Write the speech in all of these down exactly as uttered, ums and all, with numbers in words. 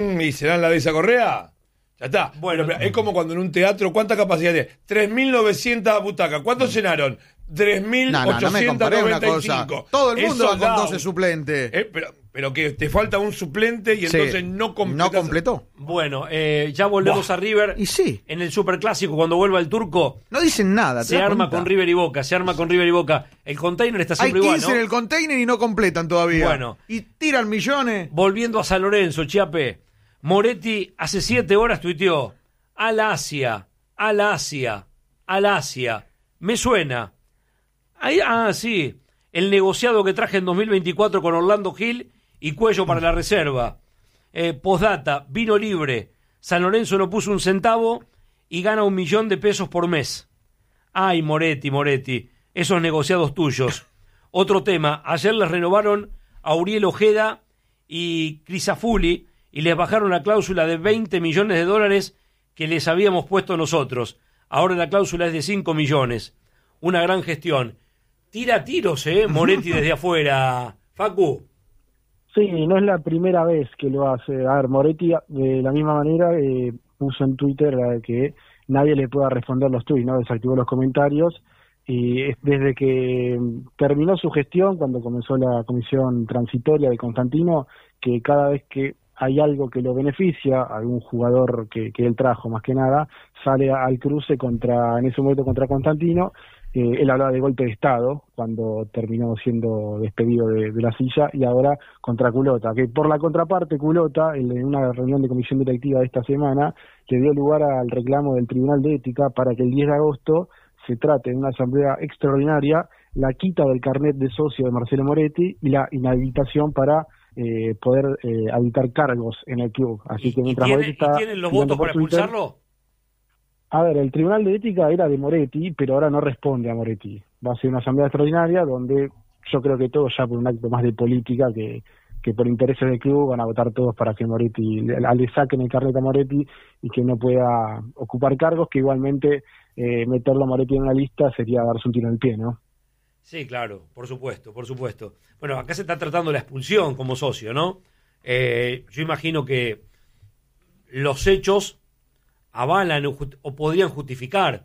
¿Y serán la de esa Correa? Ya está. Bueno, pero es como cuando en un teatro, ¿cuánta capacidad tiene? tres mil novecientas butacas. ¿Cuántos llenaron? tres mil ochocientos noventa y cinco. Todo el mundo va con da, doce suplentes. Eh, pero, pero que te falta un suplente y entonces sí, no completas. No completó. Bueno, eh, ya volvemos Buah. a River. Y sí. En el Superclásico, cuando vuelva el turco. No dicen nada. Se arma con River y Boca, se arma con River y Boca. El container está Hay siempre quince igual, ¿no? en el container y no completan todavía. Bueno. Y tiran millones. Volviendo a San Lorenzo, Chiape. Moretti hace siete horas tuiteó. Al Asia, al Asia, al Asia. Me suena. Ahí, ah, sí. El negociado que traje en dos mil veinticuatro con Orlando Gil y Cuello para la reserva. Eh, postdata, vino libre. San Lorenzo no puso un centavo y gana un millón de pesos por mes. Ay, Moretti, Moretti, esos negociados tuyos. Otro tema, ayer les renovaron a Uriel Ojeda y Crisafulli y les bajaron la cláusula de veinte millones de dólares que les habíamos puesto nosotros. Ahora la cláusula es de cinco millones. Una gran gestión. Tira tiros, ¿eh? Moretti desde afuera. Facu. Sí, no es la primera vez que lo hace. A ver, Moretti de la misma manera eh, puso en Twitter eh, que nadie le pueda responder los tweets, ¿no? Desactivó los comentarios y es desde que terminó su gestión, cuando comenzó la comisión transitoria de Constantino, que cada vez que hay algo que lo beneficia, algún jugador que, que él trajo más que nada, sale al cruce contra, en ese momento contra Constantino. Eh, él hablaba de golpe de Estado cuando terminó siendo despedido de, de la silla, y ahora contra Culota, que por la contraparte Culota, en una reunión de comisión directiva de esta semana, le dio lugar al reclamo del Tribunal de Ética para que el diez de agosto se trate de una asamblea extraordinaria la quita del carnet de socio de Marcelo Moretti y la inhabilitación para eh, poder eh, habitar cargos en el club. Así ¿Y, que mientras y, tiene, Moretti está ¿y tienen los votos para Twitter, expulsarlo? A ver, el Tribunal de Ética era de Moretti, pero ahora no responde a Moretti. Va a ser una asamblea extraordinaria donde yo creo que todos, ya por un acto más de política que, que por intereses del club, van a votar todos para que Moretti, le, le saquen el carnet a Moretti y que no pueda ocupar cargos, que igualmente eh, meterlo a Moretti en una lista sería darse un tiro en el pie, ¿no? Sí, claro, por supuesto, por supuesto. Bueno, acá se está tratando la expulsión como socio, ¿no? Eh, yo imagino que los hechos avalan o, o podrían justificar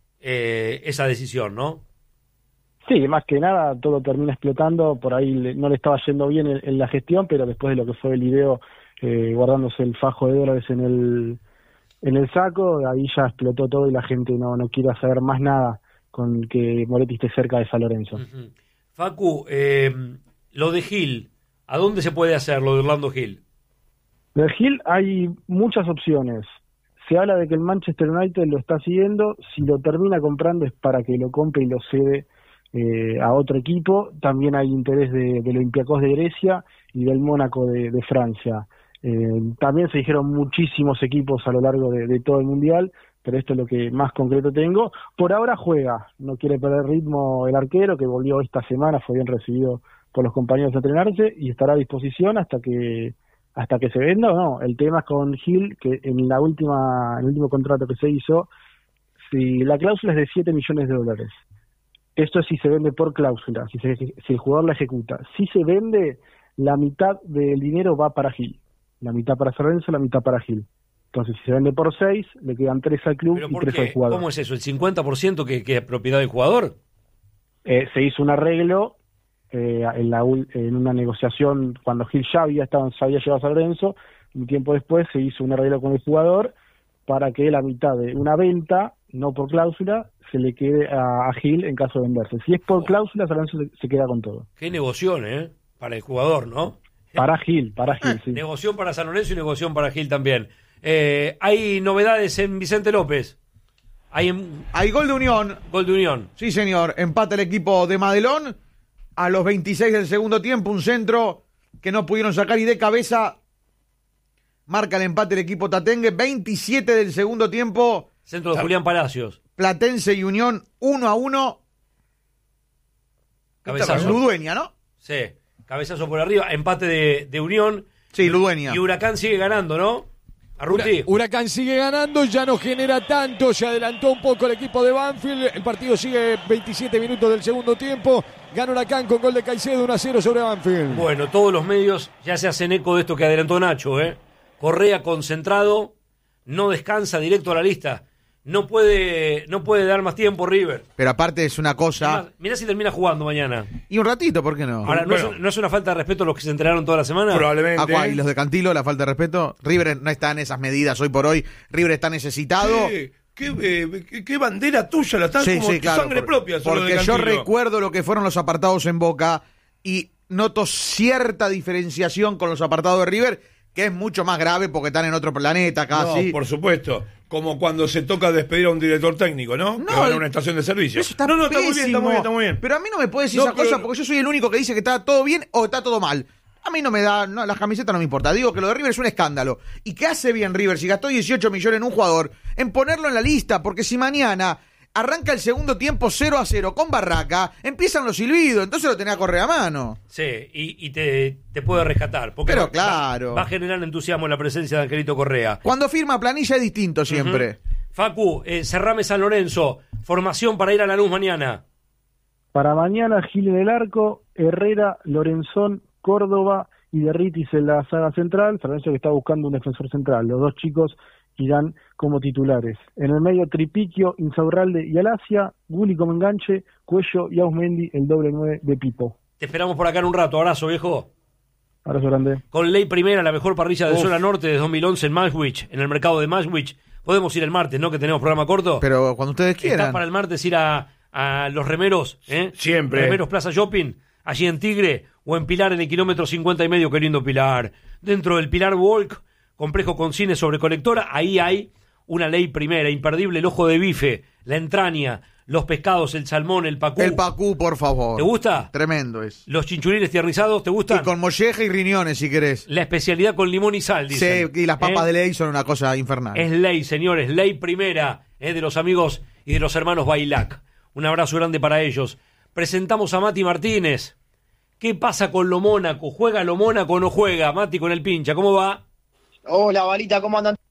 eh, esa decisión, ¿no? Sí, más que nada todo termina explotando, por ahí le, no le estaba yendo bien en, en la gestión, pero después de lo que fue el video eh, guardándose el fajo de dólares en el en el saco, ahí ya explotó todo y la gente no, no quiere saber más nada con que Moretti esté cerca de San Lorenzo. Uh-huh. Facu, eh, lo de Gil, ¿a dónde se puede hacer lo de Orlando Gil? De Gil hay muchas opciones. Se habla de que el Manchester United lo está siguiendo, si lo termina comprando es para que lo compre y lo cede eh, a otro equipo. También hay interés de, del Olympiacos de Grecia y del Mónaco de, de Francia. Eh, también se dijeron muchísimos equipos a lo largo de, de todo el Mundial, pero esto es lo que más concreto tengo. Por ahora juega, no quiere perder ritmo el arquero, que volvió esta semana, fue bien recibido por los compañeros a entrenarse y estará a disposición hasta que hasta que se venda o no. El tema es con Gil, que en la última en el último contrato que se hizo, si la cláusula es de siete millones de dólares. Esto es si se vende por cláusula, si, se, si el jugador la ejecuta. Si se vende, la mitad del dinero va para Gil. La mitad para San Lorenzo, la mitad para Gil. Entonces, si se vende por seis, le quedan tres al club y tres al jugador. ¿Cómo es eso? ¿El cincuenta por ciento que, que es propiedad del jugador? Eh, se hizo un arreglo eh, en, la, en una negociación cuando Gil ya había, estado, ya había llegado a San Lorenzo. Un tiempo después se hizo un arreglo con el jugador para que la mitad de una venta, no por cláusula, se le quede a, a Gil en caso de venderse. Si es por oh. cláusula, San Lorenzo se, se queda con todo. Qué negoción, ¿eh? Para el jugador, ¿no? Para Gil, para Gil, sí. Negoción para San Lorenzo y negoción para Gil también. Eh, hay novedades en Vicente López. Hay, en... hay gol de Unión. Gol de Unión. Sí, señor. Empata el equipo de Madelón. A los veintiséis del segundo tiempo, un centro que no pudieron sacar y de cabeza marca el empate el equipo tatengue. veintisiete del segundo tiempo. Centro de Julián Palacios. Platense y Unión uno a uno. Cabezazo. Ludueña, ¿no? Sí. Cabezazo por arriba. Empate de, de Unión. Sí, Ludueña. Y Huracán sigue ganando, ¿no? Huracán, Huracán sigue ganando, ya no genera tanto, se adelantó un poco el equipo de Banfield, el partido sigue veintisiete minutos del segundo tiempo, gana Huracán con gol de Caicedo uno a cero sobre Banfield. Bueno, todos los medios ya se hacen eco de esto que adelantó Nacho, ¿eh? Correa concentrado, no descansa, directo a la lista. No puede, no puede dar más tiempo River. Pero aparte es una cosa... Mirá, mirá si termina jugando mañana. Y un ratito, ¿por qué no? Ahora, ¿no, bueno. es, ¿no es una falta de respeto a los que se entrenaron toda la semana? Probablemente. Aqua, y los de Cantilo, la falta de respeto. River no está en esas medidas hoy por hoy. River está necesitado. ¿Qué, qué, eh, qué, qué bandera tuya? La estás sí, como sí, claro, sangre por, propia. Porque de yo recuerdo lo que fueron los apartados en Boca y noto cierta diferenciación con los apartados de River, que es mucho más grave porque están en otro planeta casi. No, por supuesto. Como cuando se toca despedir a un director técnico, ¿no? No, que va a una estación de servicio. Eso está no, no, pésimo. está muy bien, está muy bien, está muy bien. Pero a mí no me puede decir no, esa pero... cosa porque yo soy el único que dice que está todo bien o está todo mal. A mí no me da, no, las camisetas no me importa. Digo que lo de River es un escándalo. ¿Y qué hace bien River si gastó dieciocho millones en un jugador? En ponerlo en la lista, porque si mañana arranca el segundo tiempo cero a cero con Barraca, empiezan los silbidos, entonces lo tenés a correr a mano. Sí, y, y te, te puede rescatar. Porque Pero va, claro. Va a generar entusiasmo en la presencia de Angelito Correa. Cuando firma planilla es distinto siempre. Uh-huh. Facu, eh, cerrame San Lorenzo. Formación para ir a Lanús mañana. Para mañana, Gil en el arco, Herrera, Lorenzón, Córdoba y Derritis en la saga central. San Lorenzo que está buscando un defensor central. Los dos chicos irán como titulares. En el medio, Tripiquio, Insaurralde y Alasia, Gulli como enganche, Cuello y Ausmendi, el doble nueve de Pipo. Te esperamos por acá en un rato. Abrazo, viejo. Abrazo grande. Con Ley Primera, la mejor parrilla de Uf. zona norte de dos mil once en Maswich, en el mercado de Maswich. Podemos ir el martes, ¿no? Que tenemos programa corto. Pero cuando ustedes quieran. ¿Estás para el martes ir a, a los remeros? ¿eh? Siempre. Remeros Plaza Shopping, allí en Tigre, o en Pilar en el kilómetro cincuenta y medio, qué lindo Pilar. Dentro del Pilar Walk, complejo con cine sobre colectora, ahí hay una Ley Primera, imperdible, el ojo de bife, la entraña, los pescados, el salmón, el pacú. El pacú, por favor. ¿Te gusta? Tremendo es. Los chinchulines tiernizados, ¿te gustan? Y con molleja y riñones, si querés. La especialidad con limón y sal, dicen. Sí, y las papas ¿Eh? de ley son una cosa infernal. Es Ley, señores, Ley Primera, ¿eh? De los amigos y de los hermanos Bailac. Un abrazo grande para ellos. Presentamos a Mati Martínez. ¿Qué pasa con lo Mónaco? ¿Juega lo Mónaco o no juega? Mati con el pincha, ¿cómo va? Hola, Balita, ¿cómo andan?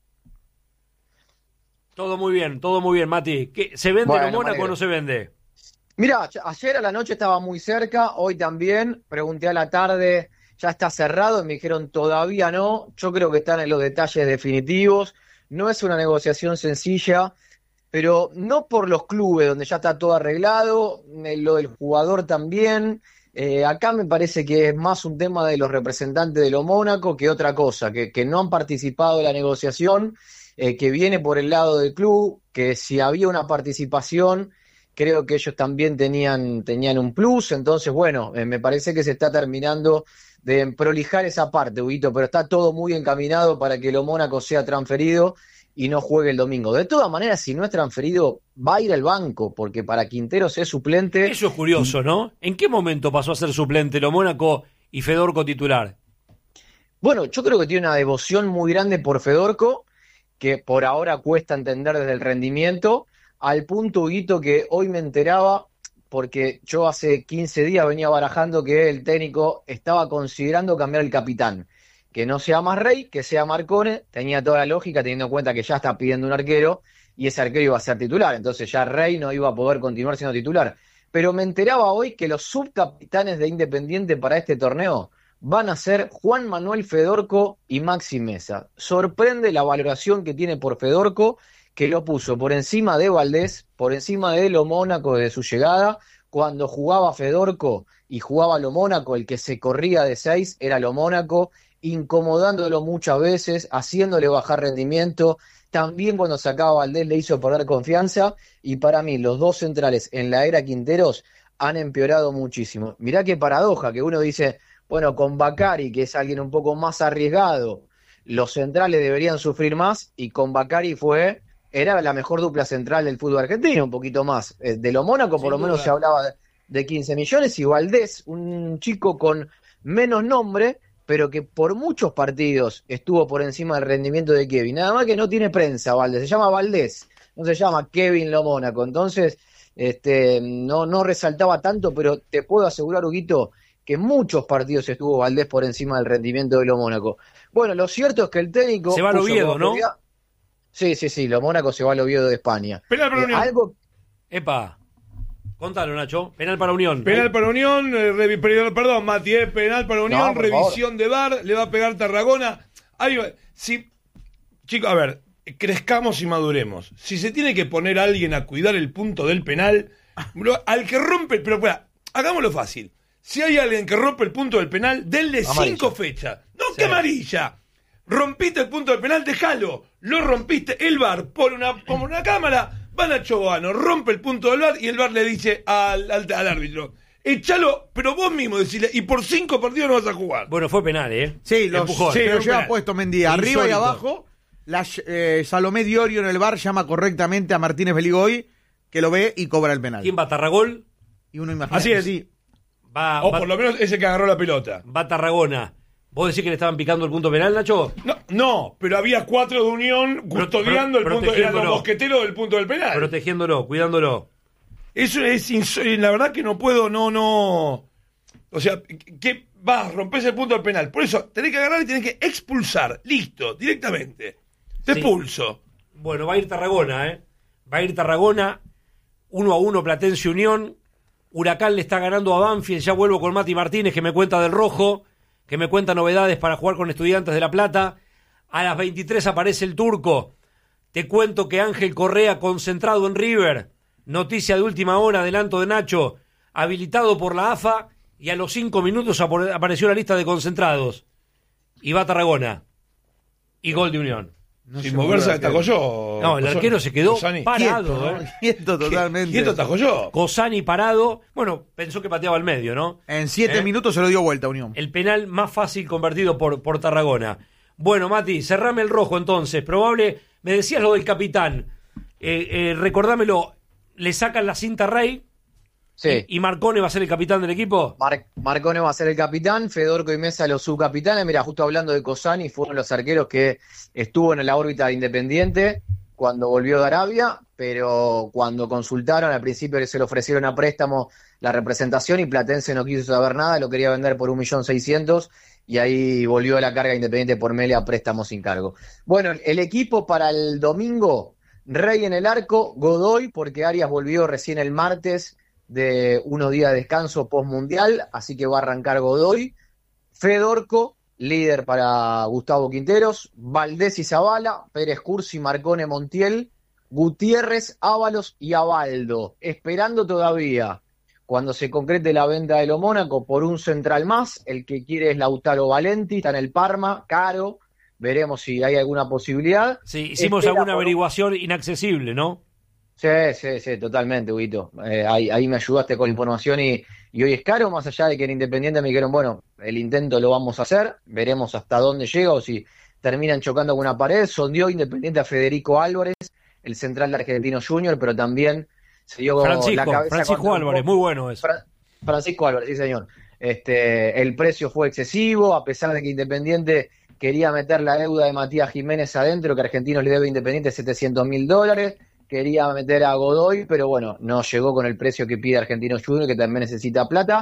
Todo muy bien, todo muy bien, Mati. ¿Qué, ¿Se vende bueno, lo Mónaco o no se vende? Mira, ayer a la noche estaba muy cerca, hoy también. Pregunté a la tarde, ya está cerrado, y me dijeron todavía no. Yo creo que están en los detalles definitivos. No es una negociación sencilla, pero no por los clubes, donde ya está todo arreglado, lo del jugador también. Eh, acá me parece que es más un tema de los representantes de lo Mónaco que otra cosa, que, que no han participado en la negociación, eh, que viene por el lado del club, que si había una participación, creo que ellos también tenían, tenían un plus. Entonces, bueno, eh, me parece que se está terminando de prolijar esa parte, Huguito, pero está todo muy encaminado para que lo Mónaco sea transferido y no juegue el domingo. De todas maneras, si no es transferido, va a ir al banco, porque para Quinteros es suplente. Eso es curioso, ¿no? ¿En qué momento pasó a ser suplente lo Mónaco y Fedorco titular? Bueno, yo creo que tiene una devoción muy grande por Fedorco, que por ahora cuesta entender desde el rendimiento, al punto, Huguito, que hoy me enteraba, porque yo hace quince días venía barajando que el técnico estaba considerando cambiar el capitán. Que no sea más Rey, que sea Marcone, tenía toda la lógica teniendo en cuenta que ya está pidiendo un arquero y ese arquero iba a ser titular, entonces ya Rey no iba a poder continuar siendo titular. Pero me enteraba hoy que los subcapitanes de Independiente para este torneo van a ser Juan Manuel Fedorco y Maxi Mesa. Sorprende la valoración que tiene por Fedorco, que lo puso por encima de Valdés, por encima de lo Mónaco desde su llegada. Cuando jugaba Fedorco y jugaba lo Mónaco, el que se corría de seis era lo Mónaco, incomodándolo muchas veces, haciéndole bajar rendimiento. También cuando sacaba a Valdés le hizo perder confianza, y para mí los dos centrales en la era Quinteros han empeorado muchísimo. Mirá qué paradoja, que uno dice, bueno, con Bacari, que es alguien un poco más arriesgado, los centrales deberían sufrir más, y con Bacari fue, era la mejor dupla central del fútbol argentino, un poquito más. De lo Mónaco por lo menos se hablaba de, de quince millones, y Valdés, un chico con menos nombre, pero que por muchos partidos estuvo por encima del rendimiento de Kevin. Nada más que no tiene prensa, Valdés. Se llama Valdés, no se llama Kevin Lo Mónaco. Entonces, este, no, no resaltaba tanto, pero te puedo asegurar, Huguito, que muchos partidos estuvo Valdés por encima del rendimiento de Lo Mónaco. Bueno, lo cierto es que el técnico... Se va al Oviedo, ¿no? Prioridad... Sí, sí, sí, Lo Mónaco se va al Oviedo de España. Penal para Eh, Unión. algo... Epa, contalo, Nacho. Penal para Unión. Penal para Unión, eh, revi- perdón, Mati, eh, penal para Unión, No, por revisión de V A R, le va a pegar Tarragona. Hay, si, chicos, a ver, crezcamos y maduremos. Si se tiene que poner a alguien a cuidar el punto del penal, al que rompe, pero espera, hagámoslo fácil. Si hay alguien que rompe el punto del penal, denle amarilla. cinco fechas. No, sí. que amarilla. Rompiste el punto del penal, déjalo. Lo rompiste, el V A R pone una, pone una cámara, va Nacho Bogano, rompe el punto del V A R y el V A R le dice al, al, al árbitro, échalo, pero vos mismo decirle, y por cinco partidos no vas a jugar. Bueno, fue penal, ¿eh? Sí, los, sí, sí lo lleva puesto Mendía. Arriba y abajo, la, eh, Salomé Diorio en el V A R llama correctamente a Martínez Beligoy, que lo ve y cobra el penal. ¿Quién va? ¿Tarragol? Y uno imagina. Así es. Sí. Va, o va, por lo menos ese que agarró la pelota. Va Tarragona. ¿Vos decís que le estaban picando el punto penal, Nacho? No, no, pero había cuatro de Unión custodiando pro, pro, el punto, eran los mosqueteros del punto del penal. Protegiéndolo, cuidándolo. Eso es, la verdad que no puedo, no, no. O sea, que vas, rompes el punto del penal. Por eso, tenés que agarrar y tenés que expulsar. Listo, directamente. Te sí. expulso. Bueno, va a ir Tarragona, ¿eh? Va a ir Tarragona, uno a uno Platense Unión. Huracán le está ganando a Banfield. Ya vuelvo con Mati Martínez, que me cuenta del rojo, que me cuenta novedades para jugar con Estudiantes de La Plata. A las veintitrés aparece el turco. Te cuento que Ángel Correa concentrado en River. Noticia de última hora, adelanto de Nacho, habilitado por la A F A, y a los cinco minutos apareció la lista de concentrados. Y va Tarragona. Y gol de Unión. No Sin moverse destacó yo. No, el Cosani. arquero se quedó Cosani. parado. Quieto, ¿eh? Quieto totalmente. Quieto atajó yo. Cosani parado. Bueno, pensó que pateaba al medio, ¿no? En siete ¿Eh? minutos se lo dio vuelta a Unión. El penal más fácil convertido por, por Tarragona. Bueno, Mati, cerrame el rojo entonces. Probable, me decías lo del capitán. Eh, eh, recordámelo, le sacan la cinta a Rey. Sí. ¿Y Marcone va a ser el capitán del equipo? Mar- Marcone va a ser el capitán, Fedorco y Mesa los subcapitanes. Mira, justo hablando de Cosani, fueron los arqueros que estuvo en la órbita de Independiente cuando volvió de Arabia, pero cuando consultaron al principio se le ofrecieron a préstamo la representación y Platense no quiso saber nada, lo quería vender por un millón seiscientos y ahí volvió a la carga Independiente por Mele a préstamo sin cargo. Bueno, el equipo para el domingo, Rey en el arco, Godoy, porque Arias volvió recién el martes de unos días de descanso post-mundial, así que va a arrancar Godoy, Fedorco, líder para Gustavo Quinteros, Valdés y Zavala, Pérez Cursi, Marcone, Montiel, Gutiérrez, Ábalos y Abaldo, esperando todavía cuando se concrete la venta de lo Mónaco por un central más, el que quiere es Lautaro Valenti, está en el Parma, caro, veremos si hay alguna posibilidad. Sí, hicimos Espera alguna por... averiguación inaccesible, ¿no? Sí, sí, sí, totalmente, Huguito. Eh, ahí, ahí me ayudaste con la información y, y hoy es caro, más allá de que en Independiente me dijeron, bueno, el intento lo vamos a hacer, veremos hasta dónde llega o si terminan chocando con una pared. Sondió Independiente a Federico Álvarez, el central de Argentinos Junior, pero también se dio Francisco, la cabeza Francisco Álvarez, muy bueno eso. Fra- Francisco Álvarez, sí señor. Este, el precio fue excesivo, a pesar de que Independiente quería meter la deuda de Matías Jiménez adentro, que Argentinos le debe a Independiente setecientos mil dólares. Quería meter a Godoy, pero bueno, no llegó con el precio que pide Argentinos Junior, que también necesita plata.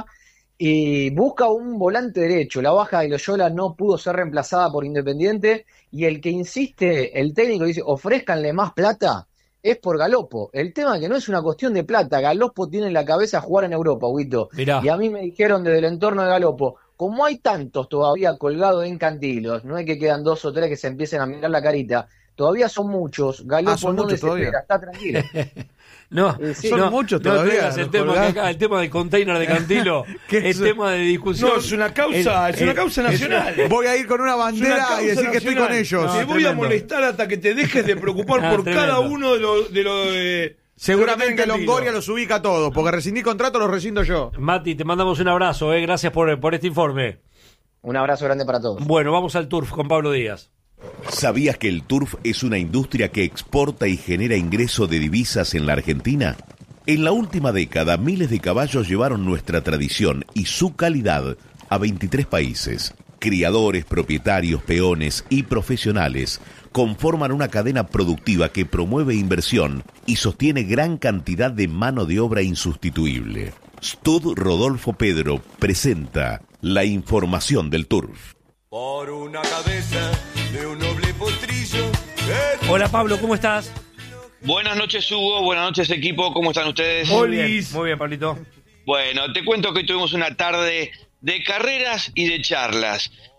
Y busca un volante derecho. La baja de Loyola no pudo ser reemplazada por Independiente. Y el que insiste, el técnico dice, ofrézcanle más plata, es por Galopo. El tema es que no es una cuestión de plata. Galopo tiene en la cabeza jugar en Europa, Huito. Y a mí me dijeron desde el entorno de Galopo, como hay tantos todavía colgados en cantilos, no es que quedan dos o tres que se empiecen a mirar la carita, todavía son muchos, Galopo ah, son no muchos todavía. Está tranquilo. No, eh, sí, son no, muchos no todavía. El tema, que acá, el tema del container de Cantilo, es tema de discusión. No, es una causa, el, es una causa nacional. Voy a ir con una bandera y decir nacional. que estoy con ellos. No, te voy a molestar hasta que te dejes de preocupar no, por tremendo. cada uno de los... De lo, de, Seguramente Longoria los ubica a todos, porque rescindí contrato, los rescindo yo. Mati, te mandamos un abrazo, eh, gracias por, por este informe. Un abrazo grande para todos. Bueno, vamos al Turf con Pablo Díaz. ¿Sabías que el turf es una industria que exporta y genera ingreso de divisas en la Argentina? En la última década, miles de caballos llevaron nuestra tradición y su calidad a veintitrés países. Criadores, propietarios, peones y profesionales conforman una cadena productiva que promueve inversión y sostiene gran cantidad de mano de obra insustituible. Stud Rodolfo Pedro presenta la información del turf. Por una cabeza de un noble potrillo. Hola Pablo, ¿cómo estás? Buenas noches Hugo, buenas noches equipo, ¿cómo están ustedes? Muy bien, muy bien Pablito. Bueno, te cuento que hoy tuvimos una tarde de carreras y de charlas.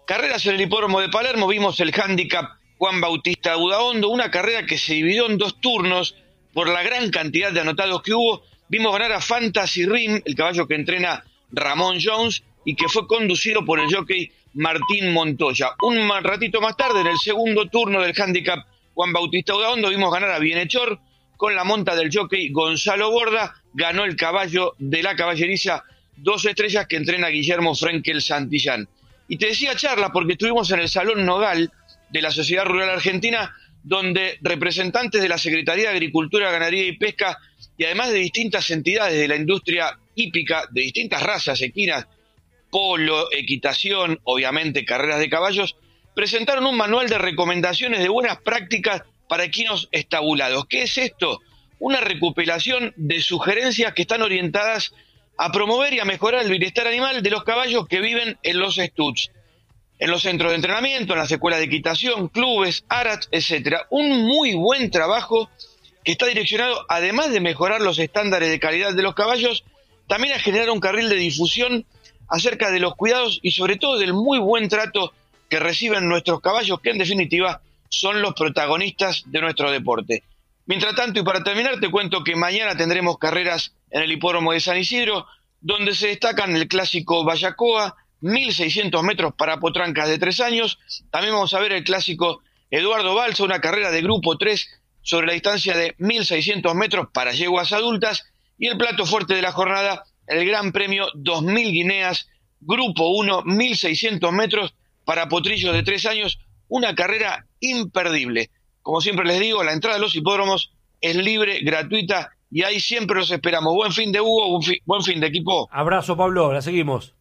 carreras en el hipódromo de Palermo, vimos el handicap Juan Bautista Udaondo, una carrera que se dividió en dos turnos por la gran cantidad de anotados que hubo. Vimos ganar a Fantasy Rim, el caballo que entrena Ramón Jones y que fue conducido por el jockey Martín Montoya. Un ratito más tarde, en el segundo turno del handicap Juan Bautista Udaondo, vimos ganar a Bienhechor con la monta del jockey Gonzalo Borda. Ganó el caballo de la caballeriza Dos Estrellas que entrena Guillermo Frenkel Santillán. Y te decía charla porque estuvimos en el Salón Nogal de la Sociedad Rural Argentina, donde representantes de la Secretaría de Agricultura, Ganadería y Pesca y además de distintas entidades de la industria hípica, de distintas razas equinas, polo, equitación, obviamente carreras de caballos, presentaron un manual de recomendaciones de buenas prácticas para equinos estabulados. ¿Qué es esto? Una recopilación de sugerencias que están orientadas a promover y a mejorar el bienestar animal de los caballos que viven en los estuds, en los centros de entrenamiento, en las escuelas de equitación, clubes, arats, etcétera. Un muy buen trabajo que está direccionado, además de mejorar los estándares de calidad de los caballos, también a generar un carril de difusión acerca de los cuidados y sobre todo del muy buen trato que reciben nuestros caballos, que en definitiva son los protagonistas de nuestro deporte. Mientras tanto, y para terminar, te cuento que mañana tendremos carreras en el hipódromo de San Isidro, donde se destacan el clásico Vallacoa, mil seiscientos metros para potrancas de tres años. También vamos a ver el clásico Eduardo Balsa, una carrera de grupo tres sobre la distancia de mil seiscientos metros para yeguas adultas. Y el plato fuerte de la jornada, el Gran Premio dos mil Guineas, grupo uno, mil seiscientos metros para potrillos de tres años. Una carrera imperdible. Como siempre les digo, la entrada a los hipódromos es libre, gratuita, y ahí siempre los esperamos. Buen fin de Hugo, buen fin, buen fin de equipo. Abrazo, Pablo, la seguimos.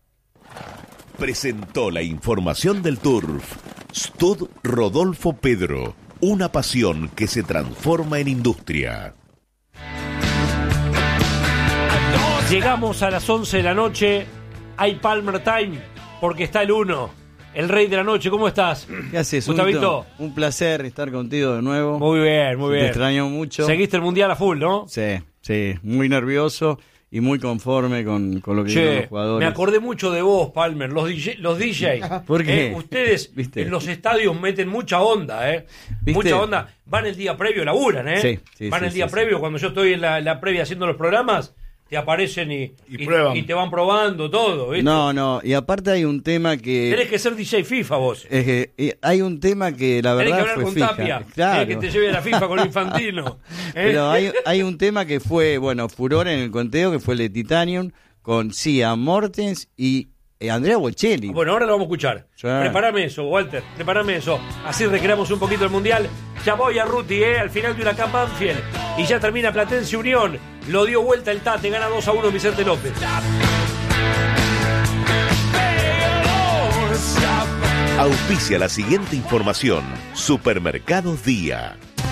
Presentó la información del Turf Stud Rodolfo Pedro, una pasión que se transforma en industria. Llegamos a las once de la noche, hay Palmer Time, porque está el uno, el rey de la noche. ¿Cómo estás? ¿Qué haces, Gustavito? Un placer estar contigo de nuevo. Muy bien, muy bien. Te extraño mucho. Seguiste el Mundial a full, ¿no? Sí, sí, muy nervioso y muy conforme con, con lo que dicen los jugadores. Me acordé mucho de vos, Palmer, los D J. Los D J ¿Por qué? Eh, ustedes ¿Viste? En los estadios meten mucha onda, ¿eh? ¿Viste? Mucha onda. Van el día previo, laburan, ¿eh? Sí, sí, Van sí, el día sí, previo, sí. cuando yo estoy en la, la previa haciendo los programas, te aparecen y, Y prueban. y te van probando todo, ¿viste? No, no, y aparte hay un tema que... Tenés que ser D J FIFA vos. Es que eh, hay un tema que la Tenés que verdad hablar fue con fija. Tapia. Claro. Tenés que te lleve a la FIFA con el Infantino. ¿eh? Pero hay, hay un tema que fue, bueno, furor en el conteo, que fue el de Titanium, con Cia Mortens y eh, Andrea Bocelli. Bueno, ahora lo vamos a escuchar. Sí. Prepárame eso, Walter, prepárame eso. Así recreamos un poquito el Mundial. Ya voy a Ruti, ¿eh? Al final de una Huracán Banfield. Y ya termina Platense Unión. Lo dio vuelta el Tate, gana dos a uno Vicente López. Auspicia la siguiente información. Supermercados Día.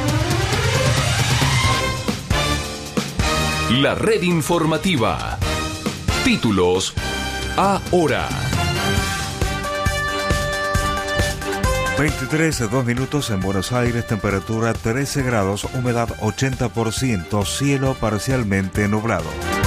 La red informativa. Títulos ahora. veintitrés, dos minutos en Buenos Aires, temperatura trece grados, humedad ochenta por ciento, cielo parcialmente nublado.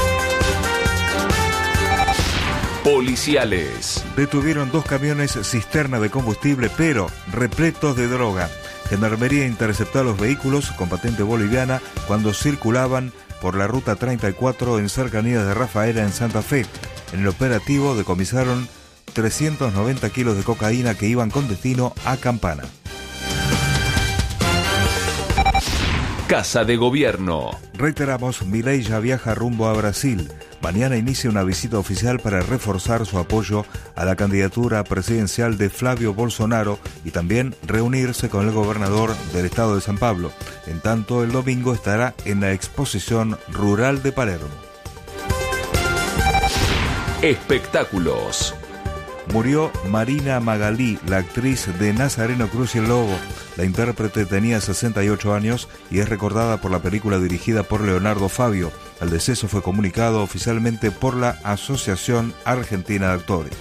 Policiales. Detuvieron dos camiones cisterna de combustible, pero repletos de droga. Gendarmería interceptó a los vehículos con patente boliviana cuando circulaban por la ruta treinta y cuatro en cercanías de Rafaela, en Santa Fe. En el operativo decomisaron trescientos noventa kilos de cocaína que iban con destino a Campana. Casa de Gobierno. Reiteramos, Milei ya viaja rumbo a Brasil. Mañana inicia una visita oficial para reforzar su apoyo a la candidatura presidencial de Flavio Bolsonaro y también reunirse con el gobernador del estado de San Pablo. En tanto, el domingo estará en la exposición rural de Palermo. Espectáculos. Murió Marina Magalí, la actriz de Nazareno Cruz y el Lobo. La intérprete tenía sesenta y ocho años y es recordada por la película dirigida por Leonardo Fabio. El deceso fue comunicado oficialmente por la Asociación Argentina de Actores.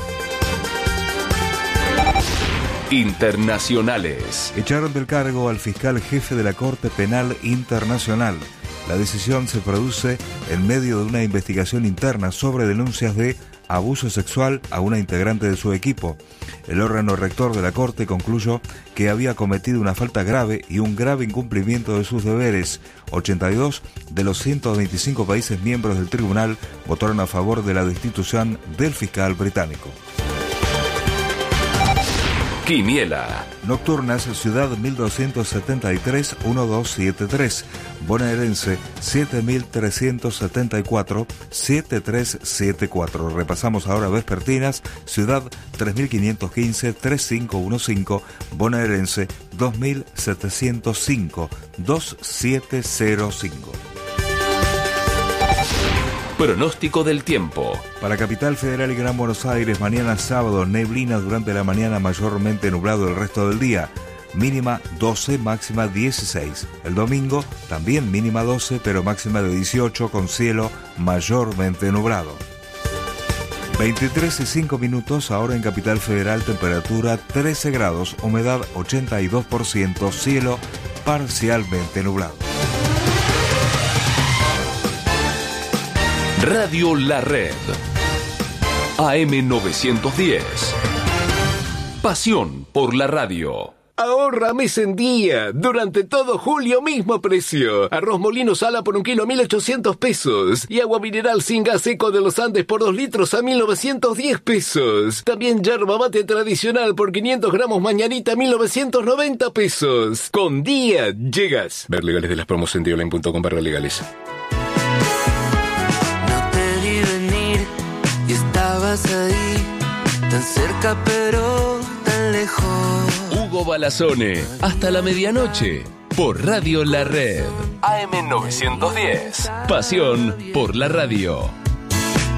Internacionales. Echaron del cargo al fiscal jefe de la Corte Penal Internacional. La decisión se produce en medio de una investigación interna sobre denuncias de abuso sexual a una integrante de su equipo. El órgano rector de la Corte concluyó que había cometido una falta grave y un grave incumplimiento de sus deberes. ochenta y dos de los ciento veinticinco países miembros del tribunal votaron a favor de la destitución del fiscal británico. Quiniela. Nocturnas, Ciudad mil doscientos setenta y tres, mil doscientos setenta y tres. Bonaerense siete mil trescientos setenta y cuatro, setenta y tres setenta y cuatro. Repasamos ahora vespertinas. Ciudad tres mil quinientos quince, treinta y cinco quince. Bonaerense dos mil setecientos cinco, veintisiete cero cinco. Pronóstico del tiempo. Para Capital Federal y Gran Buenos Aires, mañana sábado, neblina durante la mañana, mayormente nublado el resto del día. Mínima doce, máxima dieciséis. El domingo también mínima doce, pero máxima de dieciocho, con cielo mayormente nublado. veintitrés y cinco minutos, ahora en Capital Federal, temperatura trece grados, humedad ochenta y dos por ciento, cielo parcialmente nublado. Radio La Red. A M novecientos diez. Pasión por la radio. Ahorra mes en día. Durante todo julio, mismo precio. Arroz molino sala por un kilo a mil ochocientos pesos. Y agua mineral sin gas seco de los Andes por dos litros a mil novecientos diez pesos. También yerba mate tradicional por quinientos gramos mañanita a mil novecientos noventa pesos. Con día llegas. Ver legales de las promos en dioline punto com barra legales. Estabas ahí, tan cerca pero tan lejos. Hugo Balazone, hasta la medianoche, por Radio La Red. A M novecientos diez. Pasión por la radio.